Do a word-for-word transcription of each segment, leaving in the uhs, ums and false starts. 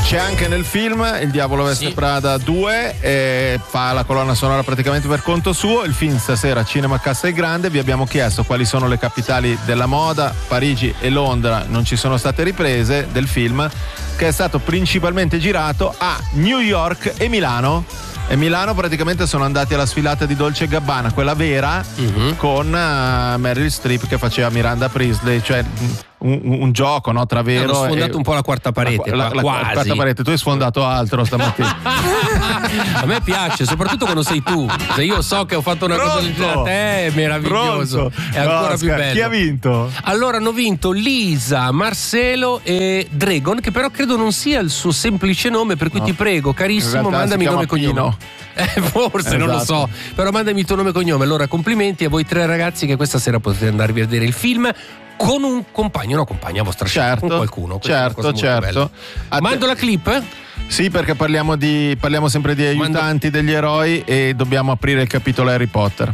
C'è anche nel film Il Diavolo Veste Sì. Prada due, e fa la colonna sonora praticamente per conto suo. Il film stasera Cinema Castel Grande. Vi abbiamo chiesto quali sono le capitali della moda. Parigi e Londra non ci sono state riprese del film, che è stato principalmente girato a New York e Milano. E Milano praticamente sono andati alla sfilata di Dolce e Gabbana, quella vera, Mhm. con uh, Meryl Streep che faceva Miranda Priestley, cioè un, un gioco, no, tra vero Hanno sfondato e un po' la quarta parete, la, qua- la, la quasi. quarta parete. Tu hai sfondato altro stamattina. A me piace, soprattutto quando sei tu. Se io so che ho fatto una cosa del genere a te, è meraviglioso. Pronto? È ancora No, più scher- bello. Chi ha vinto? Allora hanno vinto Lisa, Marcelo e Dragon, che però credo non sia il suo semplice nome, per cui No. ti prego, In carissimo, realtà mandami si nome e chiama cognome. Pino. Eh, forse, non lo Esatto. so, però mandami il tuo nome e cognome. Allora complimenti a voi tre ragazzi che questa sera potete andarvi a vedere il film con un compagno, no compagna, vostra scelta, Certo, con qualcuno. Questa è una cosa certo, molto certo. bella. A te- Mando la clip? Sì, perché parliamo, di, parliamo sempre di aiutanti degli eroi e dobbiamo aprire il capitolo Harry Potter.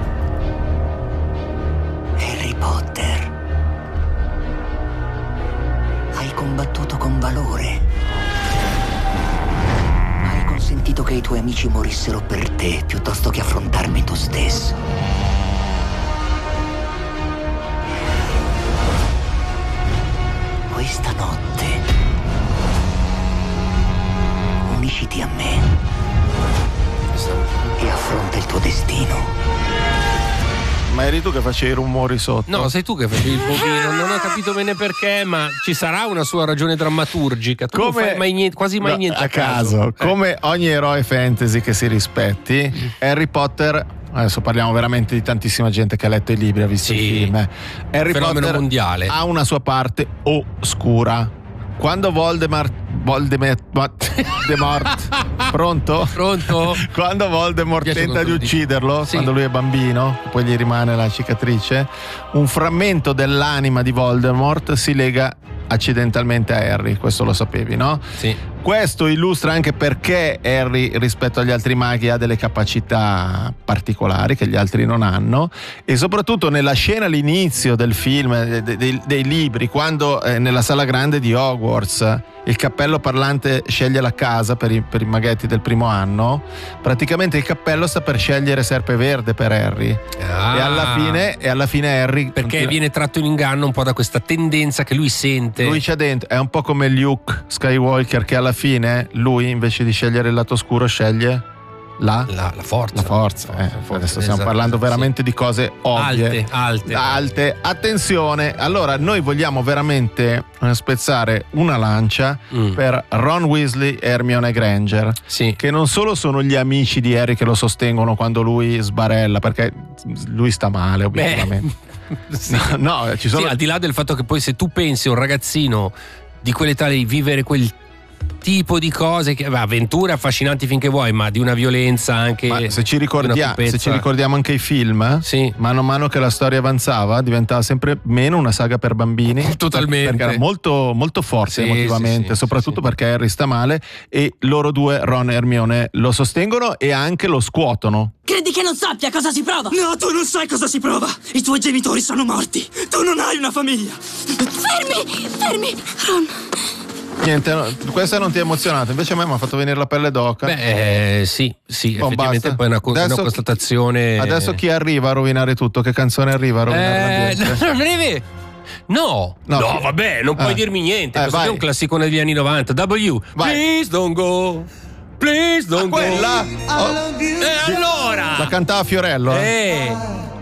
Harry Potter, hai combattuto con valore. Hai consentito che i tuoi amici morissero per te piuttosto che affrontarmi tu stesso. Questa notte unisciti a me e affronta il tuo destino. Ma eri tu che facevi i rumori sotto? No, sei tu che facevi il bovino, non ho capito bene perché, ma ci sarà una sua ragione drammaturgica. Tu non fai mai niente, quasi mai No, niente a caso. Eh. Come ogni eroe fantasy che si rispetti, Harry Potter, adesso parliamo veramente di tantissima gente che ha letto i libri, ha visto Sì. i film. eh. Harry Fenomeno Potter mondiale. ha una sua parte oscura. Quando Voldemort Voldemort Voldemort pronto? Pronto? Quando Voldemort Mi piace tenta di quando lo dici. ucciderlo, Sì. quando lui è bambino, poi gli rimane la cicatrice, un frammento dell'anima di Voldemort si lega accidentalmente a Harry, questo lo sapevi, no? Sì. Questo illustra anche perché Harry rispetto agli altri maghi ha delle capacità particolari che gli altri non hanno, e soprattutto nella scena all'inizio del film, de- de- dei libri, quando eh, nella sala grande di Hogwarts il cappello parlante sceglie la casa per i, per i maghetti del primo anno, praticamente il cappello sta per scegliere Serpeverde per Harry. Ah. E alla fine, e alla fine Harry Perché continua- viene tratto in inganno un po' da questa tendenza che lui sente. lui c'è dentro, è un po' come Luke Skywalker, che alla fine lui invece di scegliere il lato oscuro sceglie la, la, la forza. la forza. Eh, forza, adesso stiamo esatto, parlando sì. veramente di cose ovvie, Alte, alte. alte. Attenzione, allora noi vogliamo veramente eh, spezzare una lancia Mm. per Ron Weasley e Hermione Granger, Sì. che non solo sono gli amici di Harry che lo sostengono quando lui sbarella, perché lui sta male obiettivamente. Sì. No, no, ci sono Sì, al di là del fatto che poi se tu pensi a un ragazzino di quell'età di vivere quel tipo di cose che beh, avventure affascinanti finché vuoi, ma di una violenza anche. Ma se ci, una ricordia- cupezza. se ci ricordiamo anche i film, Sì. mano a mano che la storia avanzava diventava sempre meno una saga per bambini. Totalmente. Perché era molto, molto forte Sì, emotivamente, sì, sì, soprattutto sì, sì. perché Harry sta male e loro due, Ron e Hermione, lo sostengono e anche lo scuotono. Credi che non sappia cosa si prova? No, tu non sai cosa si prova. I tuoi genitori sono morti. Tu non hai una famiglia. Fermi, fermi, Ron. Niente, no, questa non ti ha emozionato, invece a me mi ha fatto venire la pelle d'oca. Beh, eh, sì, sì, Oh, effettivamente basta. poi è una, co- Adesso- una constatazione. Adesso chi arriva a rovinare tutto? Che canzone arriva a rovinare Eh, l'ambiente? no, non è vero. No, No, no, chi- vabbè, non puoi eh. dirmi niente. Eh, Questo vai. è un classicone degli anni novanta. W. Vai. Please don't go. Please don't Ah, quella? go. Oh, E allora? la cantava Fiorello? eh? Eh.